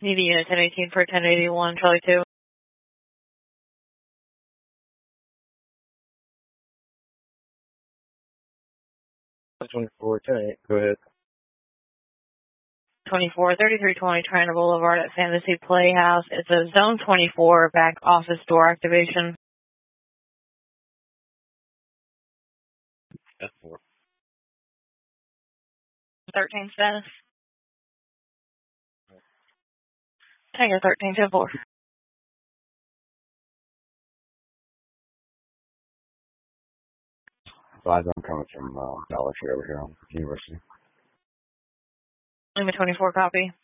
Need a unit 1018 for 1081, Charlie 2. 24, 10, go ahead. 24, 3320 Triana Boulevard at Fantasy Playhouse. It's a Zone 24 back office door activation. F4. 13 status. Tango 13, 10-4. Advise I'm coming from Dollar Tree over here on University. Lima 24, copy.